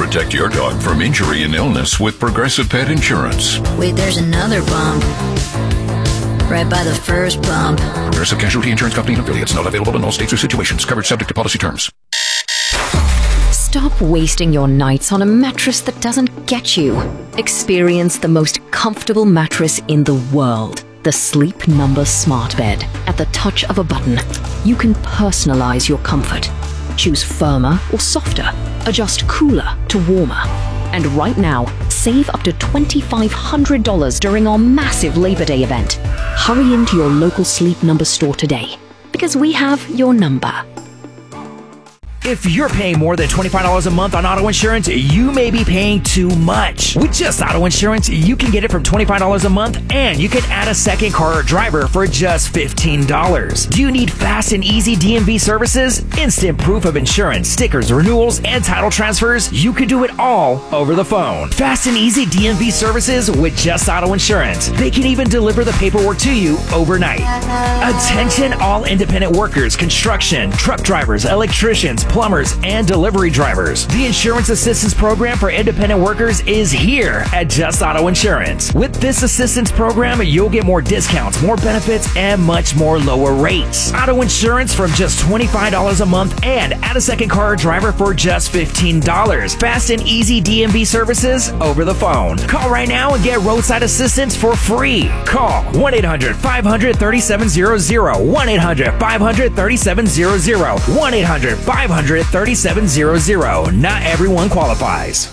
Protect your dog from injury and illness with Progressive Pet Insurance. Wait, there's another bump. Right by the first bump. Progressive Casualty Insurance Company and affiliates. Not available in all states or situations. Covered subject to policy terms. Stop wasting your nights on a mattress that doesn't get you. Experience the most comfortable mattress in the world. The Sleep Number Smart Bed. At the touch of a button, you can personalize your comfort. Choose firmer or softer. Adjust cooler to warmer. And right now, save up to $2,500 during our massive Labor Day event. Hurry into your local Sleep Number store today, because we have your number. If you're paying more than $25 a month on auto insurance, you may be paying too much. With Just Auto Insurance, you can get it from $25 a month, and you can add a second car or driver for just $15. Do you need fast and easy DMV services, instant proof of insurance, stickers, renewals, and title transfers? You can do it all over the phone. Fast and easy DMV services with Just Auto Insurance. They can even deliver the paperwork to you overnight. Attention all independent workers, construction, truck drivers, electricians, plumbers, and delivery drivers. The Insurance Assistance Program for independent workers is here at Just Auto Insurance. With this assistance program, you'll get more discounts, more benefits, and much more lower rates. Auto insurance from just $25 a month, and add a second car or driver for just $15. Fast and easy DMV services over the phone. Call right now and get roadside assistance for free. Call 1-800-500-3700, 1-800-500-3700, 1-800-500-3700. Not everyone qualifies.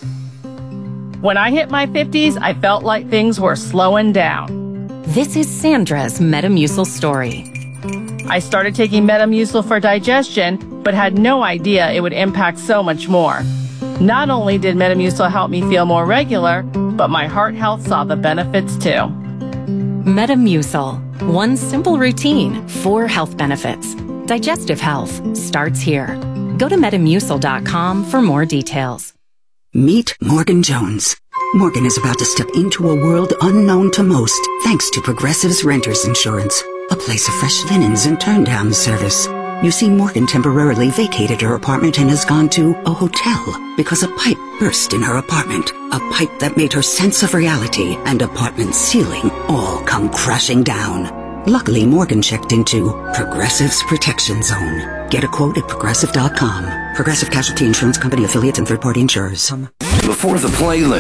When I hit my 50s, I felt like things were slowing down. This is Sandra's Metamucil story. I started taking Metamucil for digestion, but had no idea it would impact so much more. Not only did Metamucil help me feel more regular, but my heart health saw the benefits too. Metamucil. One simple routine, 4 health benefits. Digestive health starts here. Go to Metamucil.com for more details. Meet Morgan Jones. Morgan is about to step into a world unknown to most, thanks to Progressive's Renters Insurance, a place of fresh linens and turn-down service. You see, Morgan temporarily vacated her apartment and has gone to a hotel because a pipe burst in her apartment. A pipe that made her sense of reality and apartment ceiling all come crashing down. Luckily, Morgan checked into Progressive's Protection Zone. Get a quote at Progressive.com. Progressive Casualty Insurance Company affiliates and third-party insurers. Before the playlist.